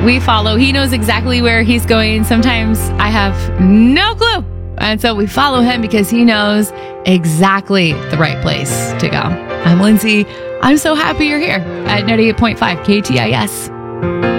we follow. He knows exactly where he's going. Sometimes I have no clue. And so we follow him because he knows exactly the right place to go. I'm Lindsay. I'm so happy you're here at 98.5 KTIS.